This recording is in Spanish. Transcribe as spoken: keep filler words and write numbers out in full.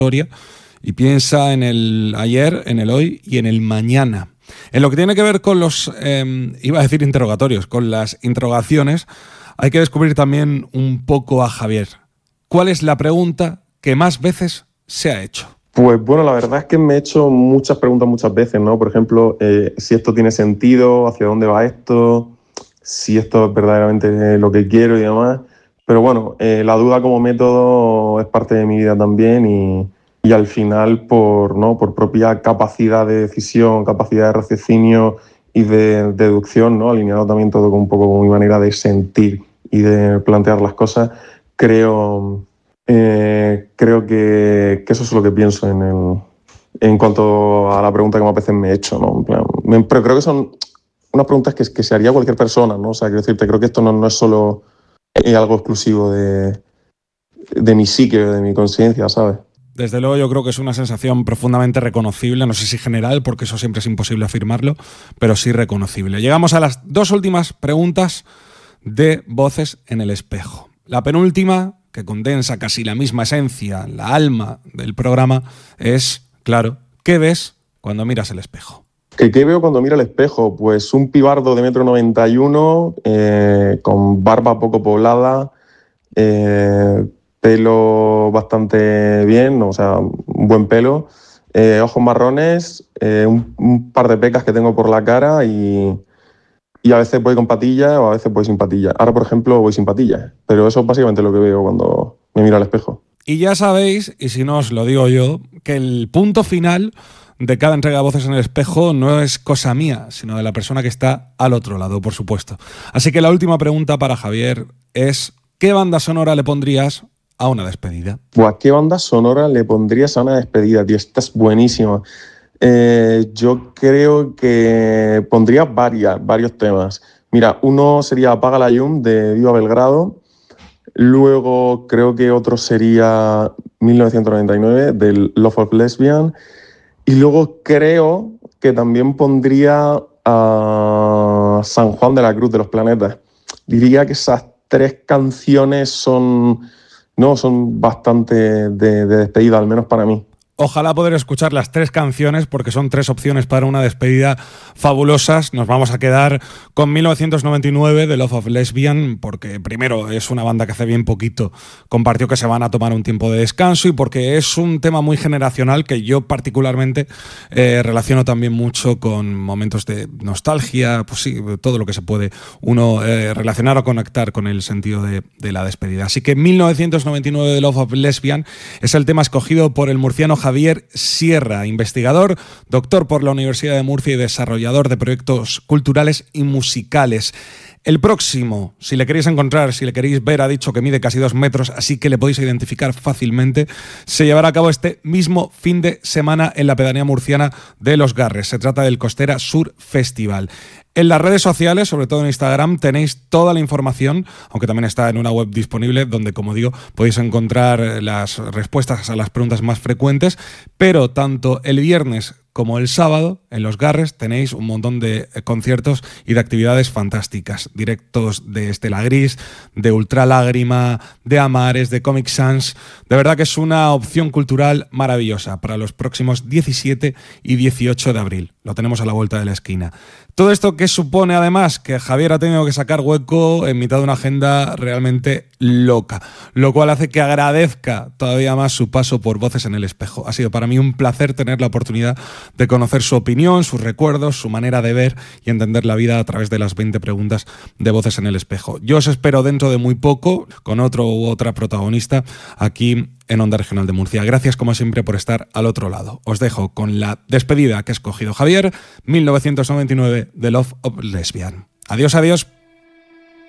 y piensa en el ayer, en el hoy y en el mañana. En lo que tiene que ver con los, eh, iba a decir interrogatorios, con las interrogaciones, hay que descubrir también un poco a Javier. ¿Cuál es la pregunta que más veces se ha hecho? Pues bueno, la verdad es que me he hecho muchas preguntas muchas veces, ¿no? Por ejemplo, eh, si esto tiene sentido, hacia dónde va esto, si esto es verdaderamente lo que quiero y demás. Pero bueno, eh, la duda como método es parte de mi vida también y, y al final por, ¿no? por propia capacidad de decisión, capacidad de raciocinio y de, de deducción, ¿no? Alineado también todo con un poco con mi manera de sentir y de plantear las cosas, creo... Eh, creo que, que eso es lo que pienso en, el, en cuanto a la pregunta que más veces me he hecho, ¿no? En plan, me, pero creo que son unas preguntas que, que se haría cualquier persona, ¿no? O sea, quiero decirte, creo que esto no, no es solo eh, algo exclusivo de, de mi psique, de mi conciencia, ¿sabes? Desde luego yo creo que es una sensación profundamente reconocible, no sé si general, porque eso siempre es imposible afirmarlo, pero sí reconocible. Llegamos a las dos últimas preguntas de Voces en el Espejo. La penúltima, que condensa casi la misma esencia, la alma del programa, es, claro, ¿qué ves cuando miras el espejo? ¿Qué, qué veo cuando miro el espejo? Pues un pibardo de metro noventa y uno, eh, con barba poco poblada, eh, pelo bastante bien, o sea, un buen pelo, eh, ojos marrones, eh, un, un par de pecas que tengo por la cara y... Y a veces voy con patillas o a veces voy sin patillas. Ahora, por ejemplo, voy sin patillas. Pero eso es básicamente lo que veo cuando me miro al espejo. Y ya sabéis, y si no os lo digo yo, que el punto final de cada entrega de Voces en el Espejo no es cosa mía, sino de la persona que está al otro lado, por supuesto. Así que la última pregunta para Javier es: ¿qué banda sonora le pondrías a una despedida? Buah, ¿qué banda sonora le pondrías a una despedida, tío? Esta es buenísima. Eh, yo creo que pondría varias, varios temas. Mira, uno sería Apaga la Llum de Viva Belgrado. Luego creo que otro sería mil novecientos noventa y nueve del Love of Lesbian. Y luego creo que también pondría a San Juan de la Cruz de los Planetas. Diría que esas tres canciones son, no, son bastante de, de despedida, al menos para mí. Ojalá poder escuchar las tres canciones, porque son tres opciones para una despedida fabulosas. Nos vamos a quedar con mil novecientos noventa y nueve de Love of Lesbian, porque primero es una banda que hace bien poquito compartió que se van a tomar un tiempo de descanso, y porque es un tema muy generacional que yo particularmente eh, relaciono también mucho con momentos de nostalgia, pues sí, todo lo que se puede uno eh, relacionar o conectar con el sentido de, de la despedida. Así que mil novecientos noventa y nueve de Love of Lesbian es el tema escogido por el murciano Javier Sierra, investigador, doctor por la Universidad de Murcia y desarrollador de proyectos culturales y musicales. El próximo, si le queréis encontrar, si le queréis ver, ha dicho que mide casi dos metros, así que le podéis identificar fácilmente, se llevará a cabo este mismo fin de semana en la pedanía murciana de Los Garres. Se trata del Costera Sur Festival. En las redes sociales, sobre todo en Instagram, tenéis toda la información, aunque también está en una web disponible donde, como digo, podéis encontrar las respuestas a las preguntas más frecuentes, pero tanto el viernes como el sábado, en Los Garres, tenéis un montón de conciertos y de actividades fantásticas. Directos de Estela Gris, de Ultralágrima, de Amares, de Comic Sans. De verdad que es una opción cultural maravillosa para los próximos diecisiete y dieciocho de abril. Lo tenemos a la vuelta de la esquina. Todo esto que supone además que Javier ha tenido que sacar hueco en mitad de una agenda realmente loca, lo cual hace que agradezca todavía más su paso por Voces en el Espejo. Ha sido para mí un placer tener la oportunidad de conocer su opinión, sus recuerdos, su manera de ver y entender la vida a través de las veinte preguntas de Voces en el Espejo. Yo os espero dentro de muy poco con otro u otra protagonista aquí en Onda Regional de Murcia. Gracias como siempre por estar al otro lado. Os dejo con la despedida que ha escogido Javier, mil novecientos noventa y nueve de Love of Lesbian. Adiós, adiós.